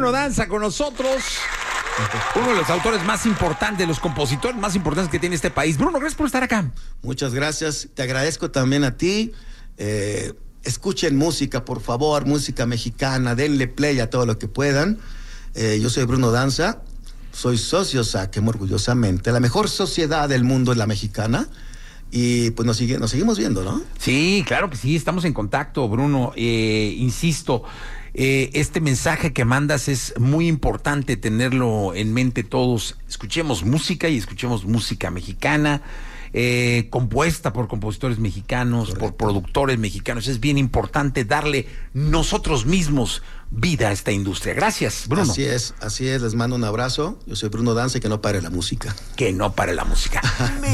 Bruno Danza con nosotros. Uno de los autores más importantes, los compositores más importantes que tiene este país. Bruno, gracias por estar acá. Muchas gracias. Te agradezco también a ti. Escuchen música, por favor, música mexicana. Denle play a todo lo que puedan. Yo soy Bruno Danza. Soy socio SACEM, orgullosamente. La mejor sociedad del mundo es la mexicana. Y pues nos seguimos viendo, ¿no? Sí, claro que sí, estamos en contacto, Bruno. Insisto, este mensaje que mandas es muy importante tenerlo en mente todos. Escuchemos música y escuchemos música mexicana, compuesta por compositores mexicanos, correcto, por productores mexicanos. Es bien importante darle nosotros mismos vida a esta industria. Gracias, Bruno. Así es. Les mando un abrazo. Yo soy Bruno Danza y que no pare la música. Que no pare la música.